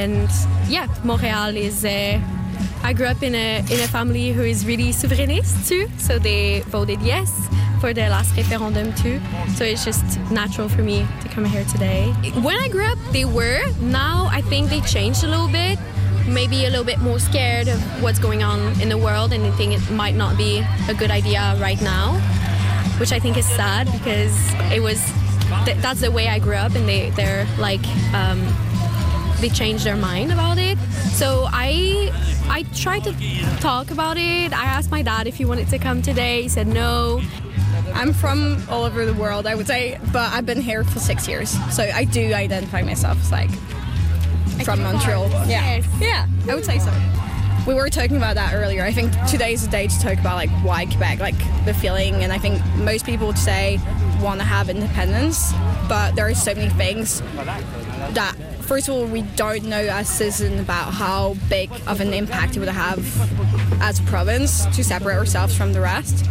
And yeah, Montreal is... I grew up in a family who is really souverainist too, so they voted yes for the last referendum too. So it's just natural for me to come here today. When I grew up, they were. Now I think they changed a little bit. Maybe a little bit more scared of what's going on in the world, and they think it might not be a good idea right now, which I think is sad because it was that's the way I grew up, and they're like they changed their mind about it. So I tried to talk about it. I asked my dad if he wanted to come today. He said no. I'm from all over the world, I would say, but I've been here for 6 years, so I do identify myself as like from Montreal. Yeah, I would say so. We were talking about that earlier. I think today's the day to talk about like why Quebec, like the feeling, and I think most people would say want to have independence, but there are so many things that, first of all, we don't know as citizens about how big of an impact it would have as a province to separate ourselves from the rest.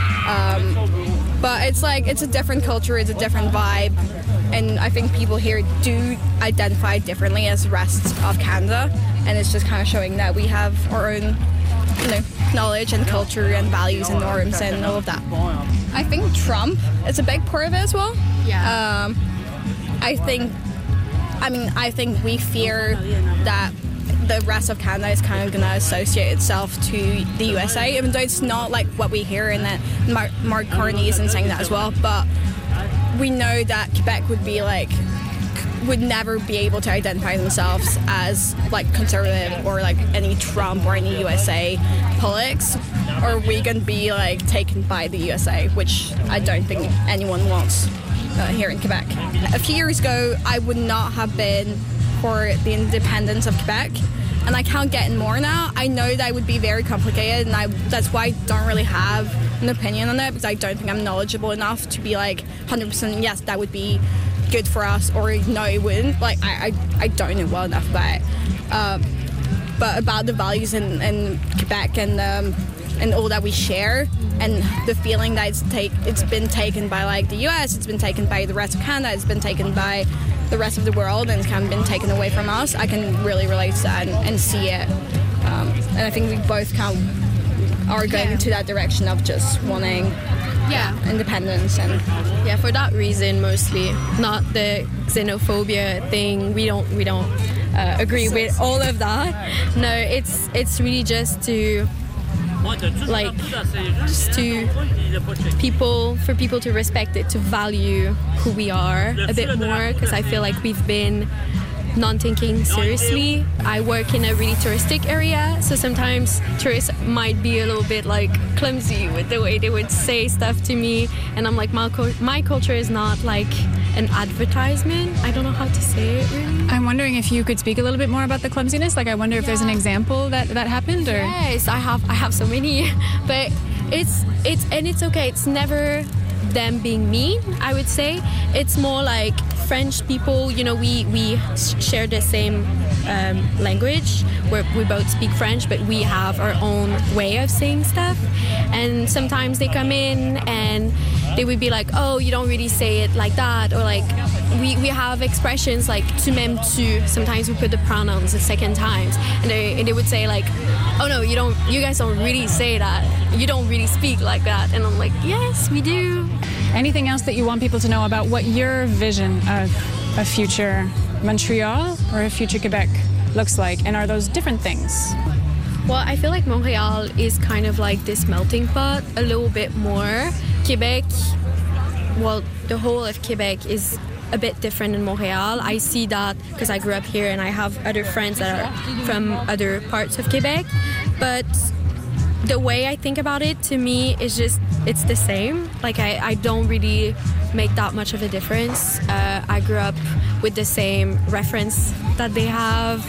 But it's like, it's a different culture, it's a different vibe, and I think people here do identify differently as the rest of Canada, and it's just kind of showing that we have our own, knowledge and culture and values and norms and all of that. I think Trump is a big part of it as well. Yeah. I think we fear that the rest of Canada is kind of going to associate itself to the USA, even though it's not like what we hear, and that Mark Carney isn't saying that as well, but we know that Quebec would never be able to identify themselves as like conservative or like any Trump or any USA politics, or we can be like taken by the USA, which I don't think anyone wants here in Quebec. A few years ago, I would not have been for the independence of Quebec, and I can't get in more now. I know that it would be very complicated, and that's why I don't really have an opinion on it, because I don't think I'm knowledgeable enough to be like 100% yes, that would be good for us, or no, it wouldn't. Like I don't know well enough about it, but about the values in Quebec and all that we share, and the feeling that it's been taken by like the US, it's been taken by the rest of Canada, it's been taken by the rest of the world, and it's kind of been taken away from us. I can really relate to that and see it, and I think we both kind of are going into that direction of just wanting independence. And for that reason mostly, not the xenophobia thing. We don't agree with all of that. No, it's really just to for people to respect it, to value who we are a bit more, because I feel like we've been non-taking seriously. I work in a really touristic area, so sometimes tourists might be a little bit like clumsy with the way they would say stuff to me, and I'm like, my culture is not like an advertisement. I don't know how to say it really. I'm wondering if you could speak a little bit more about the clumsiness. Like, I wonder if there's an example that happened, or yes, I have so many, but it's okay. It's never them being mean, I would say. It's more like French people, we share the same language, where we both speak French, but we have our own way of saying stuff. And sometimes they come in and they would be like, oh, you don't really say it like that, or like we have expressions like tu m'aimes tu. Sometimes we put the pronouns the second times, and they would say like, oh no, you guys don't really say that, you don't really speak like that. And I'm like, yes, we do. Anything else that you want people to know about what your vision of a future Montreal or a future Quebec looks like, and are those different things? Well, I feel like Montreal is kind of like this melting pot a little bit more. Quebec, well, the whole of Quebec is a bit different in Montreal. I see that because I grew up here and I have other friends that are from other parts of Quebec. But the way I think about it, to me, is just, it's the same. Like, I don't really make that much of a difference. I grew up with the same reference that they have.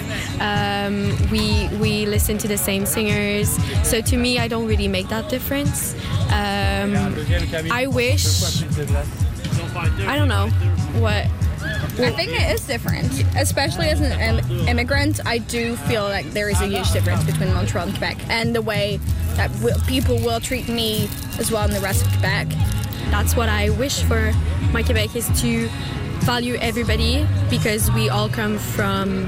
We listen to the same singers. So to me, I don't really make that difference. I wish, I don't know what. I think it is different, especially as an immigrant. I do feel like there is a huge difference between Montreal and Quebec, and the way that people will treat me as well in the rest of Quebec. That's what I wish for my Quebec, is to value everybody, because we all come from